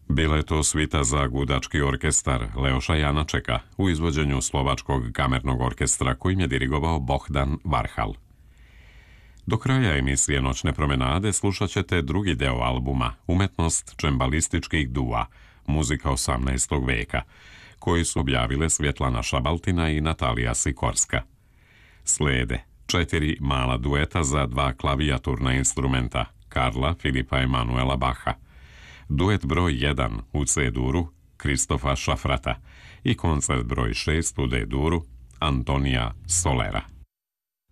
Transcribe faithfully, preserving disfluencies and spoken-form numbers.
Bila je to svita za gudački orkestar Leoša Janačeka u izvođenju Slovačkog kamernog orkestra kojim je dirigovao Bohdan Varhal. Do kraja emisije Noćne promenade slušat ćete drugi deo albuma Umetnost čembalističkih dua, muzika osamnaestog veka, koji su objavile Svjetlana Šabaltina i Natalija Sikorska. Slede četiri mala dueta za dva klavijaturna instrumenta Karla Filipa Emanuela Baha, duet broj jedan u C-duru Kristofa Šafrata i koncert broj šest u D-duru Antonija Solera.